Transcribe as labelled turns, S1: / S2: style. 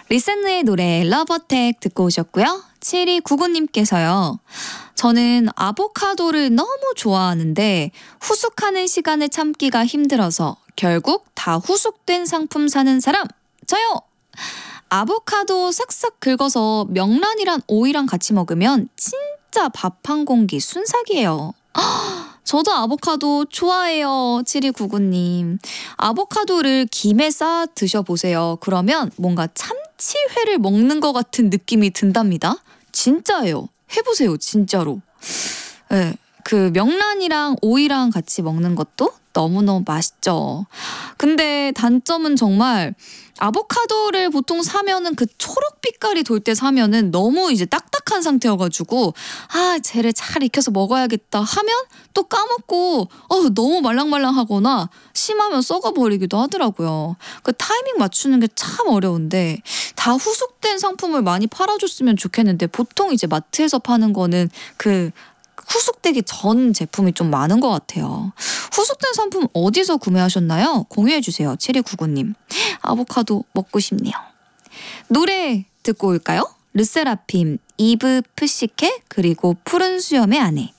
S1: 리센느의 노래 러버텍 듣고 오셨고요. 7299님께서요. 저는 아보카도를 너무 좋아하는데 후숙하는 시간을 참기가 힘들어서 결국 다 후숙된 상품 사는 사람 저요. 아보카도 싹싹 긁어서 명란이랑 오이랑 같이 먹으면 진짜 밥 한 공기 순삭이에요. 저도 아보카도 좋아해요. 7299님. 아보카도를 김에 싸 드셔보세요. 그러면 뭔가 참치회를 먹는 것 같은 느낌이 든답니다. 진짜예요. 해보세요. 진짜로. 네, 그 명란이랑 오이랑 같이 먹는 것도 너무너무 맛있죠. 근데 단점은 정말 아보카도를 보통 사면은 그 초록 빛깔이 돌 때 사면은 너무 이제 딱딱한 상태여가지고 쟤를 잘 익혀서 먹어야겠다 하면 또 까먹고 너무 말랑말랑하거나 심하면 썩어버리기도 하더라고요. 그 타이밍 맞추는 게 참 어려운데 다 후숙된 상품을 많이 팔아줬으면 좋겠는데 보통 이제 마트에서 파는 거는 그 후숙되기 전 제품이 좀 많은 것 같아요. 후숙된 상품 어디서 구매하셨나요? 공유해주세요. 7299님. 아보카도 먹고 싶네요. 노래 듣고 올까요? 르세라핌, 이브 푸시케 그리고 푸른 수염의 아내.